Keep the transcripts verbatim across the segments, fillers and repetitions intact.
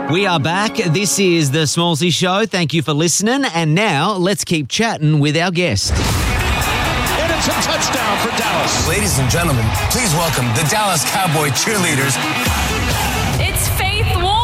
We are back. This is the Smallsy Show. Thank you for listening. And now let's keep chatting with our guest. And it's a touchdown for Dallas. Ladies and gentlemen, please welcome the Dallas Cowboy cheerleaders. It's Faith Ward.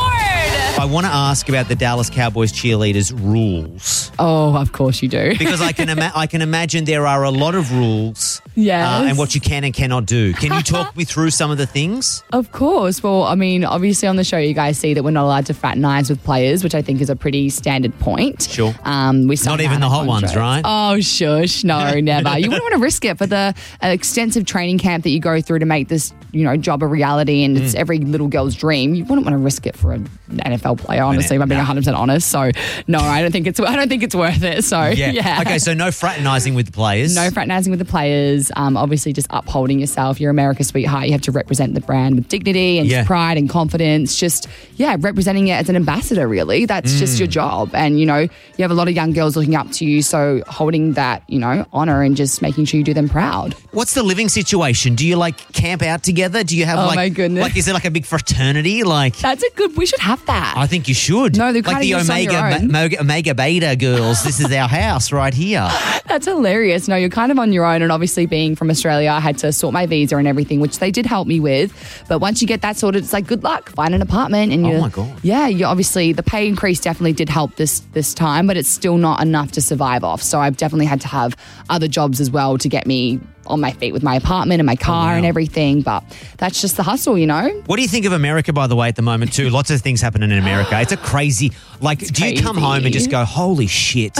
I want to ask about the Dallas Cowboys cheerleaders rules. Oh, of course you do. Because I can ima- I can imagine there are a lot of rules Yes. uh, and what you can and cannot do. Can you talk me through some of the things? Of course. Well, I mean, obviously on the show you guys see that we're not allowed to fraternize with players, which I think is a pretty standard point. Sure. Um, we Not even the hot ones, right? Oh, shush. No, never. You wouldn't want to risk it for the uh, extensive training camp that you go through to make this, you know, job a reality, and it's every little girl's dream. You wouldn't want to risk it for an N F L player, honestly, if I'm being one hundred percent honest. So, no, I don't think it's I don't think it's worth it. So, Yeah. yeah. Okay, so no fraternizing with the players. No fraternizing with the players. Um, obviously, just upholding yourself. You're America's sweetheart. You have to represent the brand with dignity and Yeah. pride and confidence. Just, yeah, representing it as an ambassador, really. That's just your job. And, you know, you have a lot of young girls looking up to you. So holding that, you know, honor and just making sure you do them proud. What's the living situation? Do you like camp out together? Do you have Oh, like my goodness. like is it like a big fraternity? Like That's a good, we should have that. I think you should. No, they're like kinda the just on Omega your own. Ba- Omega, Omega Beta girls. This is our house right here. That's hilarious. No, you're kind of on your own. And obviously being from Australia, I had to sort my visa and everything, which they did help me with. But once you get that sorted, it's like, good luck. Find an apartment. And Oh you, my God. Yeah, you obviously, the pay increase definitely did help this this time, but it's still not enough to survive off. So I've definitely had to have other jobs as well to get me on my feet with my apartment and my car wow. and everything. But that's just the hustle, you know? What do you think of America, by the way, at the moment, too? Lots of things happening in America. It's a crazy, like, do you come crazy. home and just go, holy shit,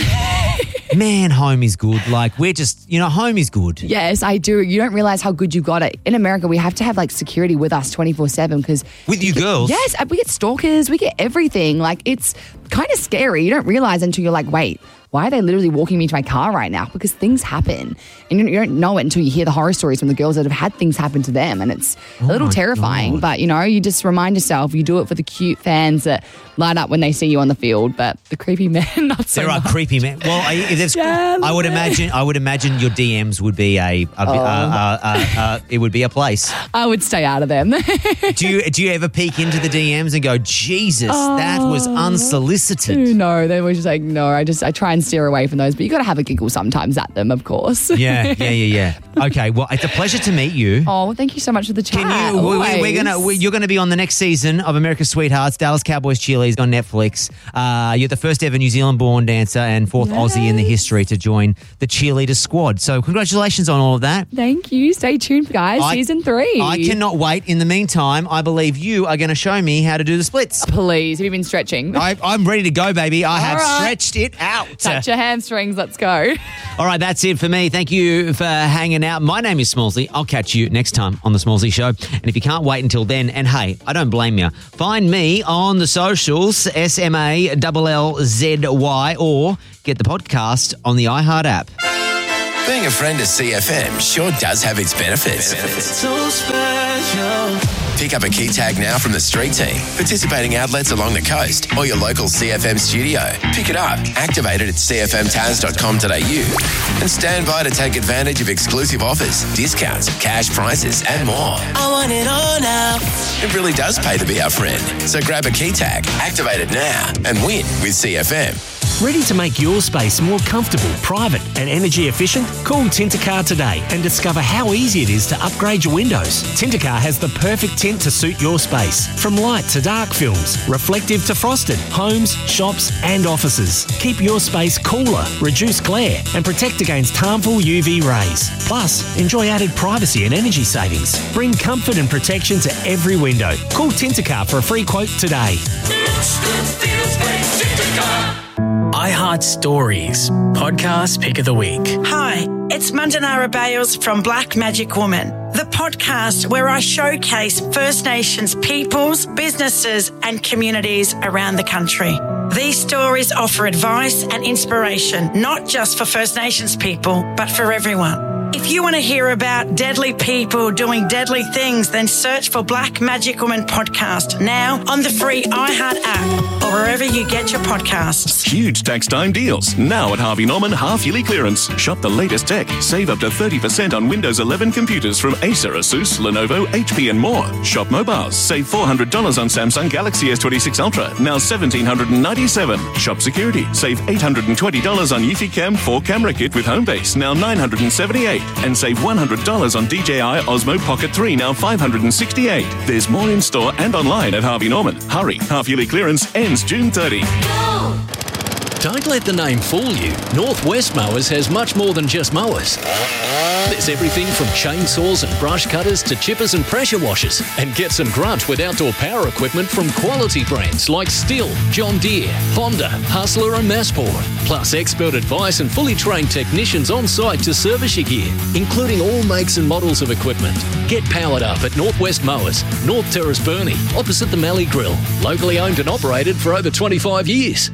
man, home is good. Like, we're just, you know, home is good. Yes, I do. You don't realize how good you got it. In America, we have to have like security with us twenty-four seven because With you girls? Yes, we get stalkers, we get everything. Like, it's kind of scary. You don't realize until you're like, wait, why are they literally walking me to my car right now? Because things happen. And you, you don't know it until you hear the horror stories from the girls that have had things happen to them. And it's a little my terrifying. God. But, you know, you just remind yourself, you do it for the cute fans that light up when they see you on the field. But the creepy men, not so There are much. creepy men. Well, I, if there's, Yeah, I would man. imagine. I would imagine your D Ms would be a. a uh, uh, uh, uh, it would be a place. I would stay out of them. Do you do you ever peek into the D Ms and go, Jesus, that was unsolicited? No, they were just like, no, I just, I try and steer away from those. But you got to have a giggle sometimes at them, of course. Yeah, yeah, yeah, yeah. Okay, well, it's a pleasure to meet you. Oh, thank you so much for the chat. Can you? We, we- we're always. gonna. We, you're gonna be on the next season of America's Sweethearts, Dallas Cowboys Cheerleaders on Netflix. Uh, you're the first ever New Zealand-born dancer and fourth Aussie in the history to join the cheerleader squad. So congratulations on all of that. Thank you. Stay tuned, guys. I- Season three. I cannot wait. In the meantime, I believe you are going to show me how to do the splits. Please, have you been stretching? I, I'm ready to go, baby. I have right. stretched it out. Touch your hamstrings. Let's go. All right, that's it for me. Thank you for hanging out. My name is Smallsy. I'll catch you next time on The Smallsy Show. And if you can't wait until then, and hey, I don't blame you, find me on the socials, S M A L L Z Y, or get the podcast on the iHeart app. Being a friend of C F M sure does have its benefits. So special. Pick up a key tag now from the street team, participating outlets along the coast, or your local C F M studio. Pick it up, activate it at c f m taz dot com dot a u, and stand by to take advantage of exclusive offers, discounts, cash prizes, and more. I want it all now. It really does pay to be our friend. So grab a key tag, activate it now, and win with C F M. Ready to make your space more comfortable, private and energy efficient? Call Tintercar today and discover how easy it is to upgrade your windows. Tintercar has the perfect tint to suit your space. From light to dark films, reflective to frosted, homes, shops and offices. Keep your space cooler, reduce glare and protect against harmful U V rays. Plus, enjoy added privacy and energy savings. Bring comfort and protection to every window. Call Tintercar for a free quote today. iHeart Stories, podcast pick of the week. Hi, it's Mandanara Bales from Black Magic Woman, the podcast where I showcase First Nations peoples, businesses and communities around the country. These stories offer advice and inspiration, not just for First Nations people, but for everyone. If you want to hear about deadly people doing deadly things, then search for Black Magic Woman podcast now on the free iHeart app or wherever you get your podcasts. Huge tax time deals now at Harvey Norman half-yearly clearance. Shop the latest tech. Save up to thirty percent on Windows eleven computers from Acer, Asus, Lenovo, H P and more. Shop mobiles. Save four hundred dollars on Samsung Galaxy S twenty-six Ultra, now one thousand seven hundred ninety-seven dollars. Shop security. Save eight hundred twenty dollars on Eufy Cam four camera kit with Homebase, now nine hundred seventy-eight dollars. And save one hundred dollars on D J I Osmo Pocket three, now five hundred sixty-eight dollars. There's more in store and online at Harvey Norman. Hurry, half-yearly clearance ends June thirtieth. Don't let the name fool you. Northwest Mowers has much more than just mowers. There's everything from chainsaws and brush cutters to chippers and pressure washers. And get some grunt with outdoor power equipment from quality brands like Stihl, John Deere, Honda, Hustler and Masport. Plus expert advice and fully trained technicians on site to service your gear, including all makes and models of equipment. Get powered up at Northwest Mowers, North Terrace Burnie, opposite the Mallee Grill. Locally owned and operated for over twenty-five years.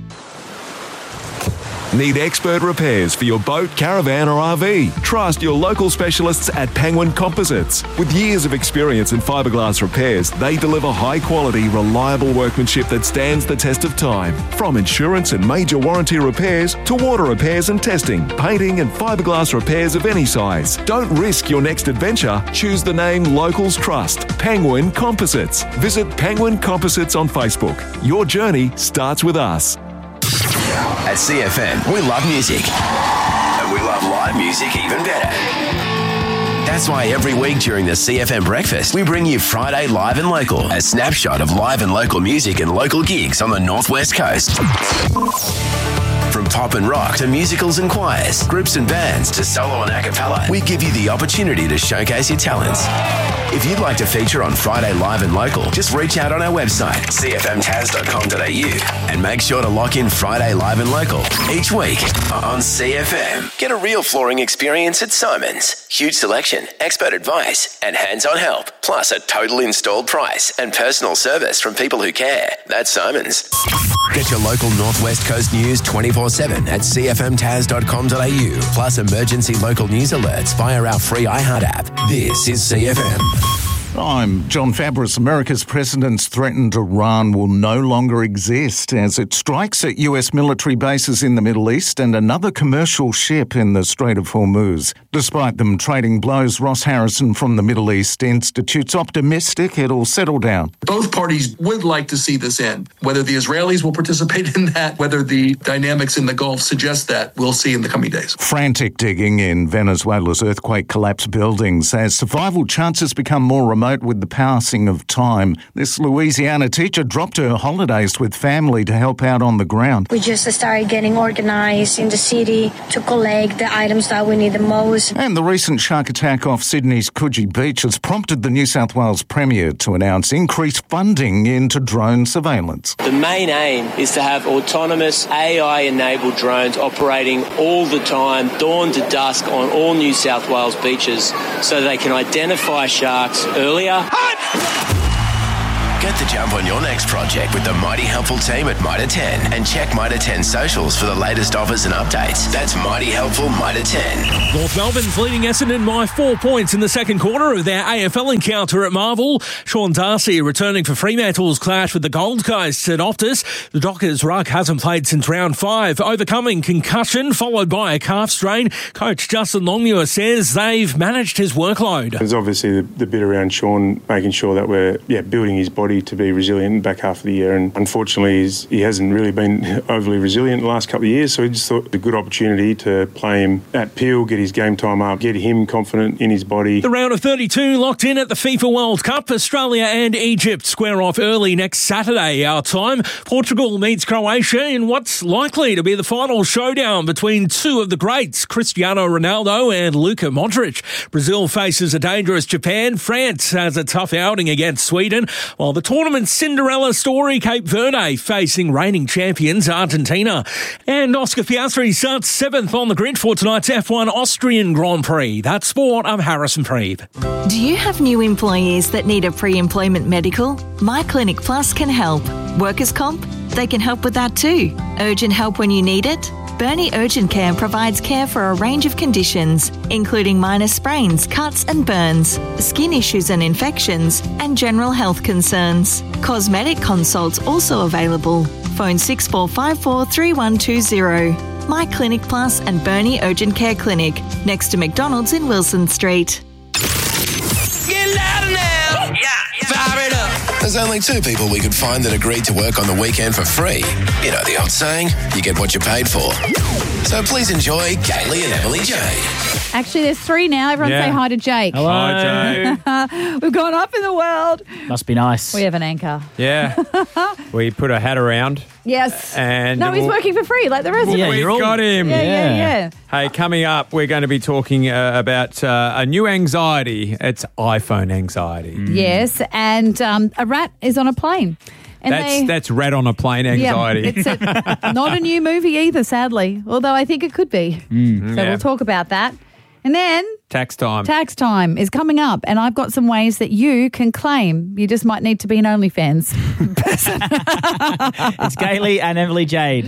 Need expert repairs for your boat, caravan or R V? Trust your local specialists at Penguin Composites. With years of experience in fiberglass repairs, they deliver high quality, reliable workmanship that stands the test of time. From insurance and major warranty repairs to water repairs and testing, painting and fiberglass repairs of any size. Don't risk your next adventure. Choose the name locals trust. Penguin Composites. Visit Penguin Composites on Facebook. Your journey starts with us. At C F M, we love music. And we love live music even better. That's why every week during the C F M Breakfast, we bring you Friday Live and Local, a snapshot of live and local music and local gigs on the Northwest Coast. From pop and rock to musicals and choirs, groups and bands to solo and a cappella, we give you the opportunity to showcase your talents. If you'd like to feature on Friday Live and Local, just reach out on our website, c f m taz dot com dot a u, and make sure to lock in Friday Live and Local each week on C F M. Get a real flooring experience at Simon's. Huge selection, expert advice, and hands-on help, plus a total installed price and personal service from people who care. That's Simon's. Get your local Northwest Coast news twenty-four seven at c f m taz dot com dot a u, plus emergency local news alerts via our free iHeart app. This is C F M. I'm John Fabris. America's president's threatened Iran will no longer exist as it strikes at U S military bases in the Middle East and another commercial ship in the Strait of Hormuz. Despite them trading blows, Ross Harrison from the Middle East Institute's optimistic it'll settle down. Both parties would like to see this end. Whether the Israelis will participate in that, whether the dynamics in the Gulf suggest that, we'll see in the coming days. Frantic digging in Venezuela's earthquake-collapsed buildings as survival chances become more remote with the passing of time. This Louisiana teacher dropped her holidays with family to help out on the ground. We just started getting organized in the city to collect the items that we need the most. And the recent shark attack off Sydney's Coogee Beach has prompted the New South Wales Premier to announce increased funding into drone surveillance. The main aim is to have autonomous A I-enabled drones operating all the time, dawn to dusk, on all New South Wales beaches so they can identify sharks earlier. Get the jump on your next project with the Mighty Helpful team at Mitre ten and check Mitre ten socials for the latest offers and updates. That's Mighty Helpful Mitre ten. North Melbourne's leading Essendon by four points in the second quarter of their A F L encounter at Marvel. Sean Darcy returning for Fremantle's clash with the Gold Coast at Optus. The Dockers' ruck hasn't played since round five, overcoming concussion followed by a calf strain. Coach Justin Longmuir says they've managed his workload. There's obviously the, the bit around Sean making sure that we're yeah building his body to be resilient in the back half of the year, and unfortunately he's, he hasn't really been overly resilient the last couple of years, so we just thought it was a good opportunity to play him at Peel, get his game time up, get him confident in his body. The round of thirty-two locked in at the FIFA World Cup. Australia and Egypt square off early next Saturday our time. Portugal meets Croatia in what's likely to be the final showdown between two of the greats, Cristiano Ronaldo and Luka Modric. Brazil faces a dangerous Japan. France has a tough outing against Sweden, while the tournament's Cinderella story, Cape Verde, facing reigning champions Argentina. And Oscar Piastri starts seventh on the grid for tonight's F one Austrian Grand Prix. That's sport. I'm Harrison Preeb. Do you have new employees that need a pre-employment medical? My Clinic Plus can help. Workers' comp? They can help with that too. Urgent help when you need it? Bernie Urgent Care provides care for a range of conditions, including minor sprains, cuts and burns, skin issues and infections, and general health concerns. Cosmetic consults also available. Phone six four five four, three one two zero. My Clinic Plus and Bernie Urgent Care Clinic, next to McDonald's in Wilson Street. Get louder now. Yeah, fire it up. There's only two people we could find that agreed to work on the weekend for free. You know the old saying, you get what you paid for. So please enjoy Kaylee and Emily Jade. Actually, there's three now. Everyone Yeah. say hi to Jake. Hello. Hi, Jake. We've gone up in the world. Must be nice. We have an anchor. Yeah. We put a hat around. Yes. And no, he's we'll- working for free like the rest of us. We've got him. Yeah, yeah, yeah. Hey, coming up, we're going to be talking uh, about uh, a new anxiety. It's iPhone anxiety. Yes, and um, a rat is on a plane. And that's they, that's rat on a plane anxiety. Yeah, it's a, not a new movie either, sadly, although I think it could be. Mm, so yeah. we'll talk about that. And then Tax time. tax time is coming up, and I've got some ways that you can claim. You just might need to be an OnlyFans. It's Kaylee and Emily Jade.